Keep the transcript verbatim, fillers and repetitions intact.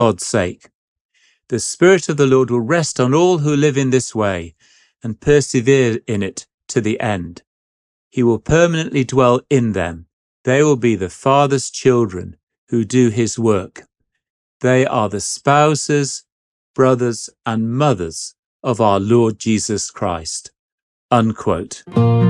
God's sake. The Spirit of the Lord will rest on all who live in this way and persevere in it to the end. He will permanently dwell in them. They will be the Father's children who do his work. They are the spouses, brothers, and mothers of our Lord Jesus Christ. Unquote.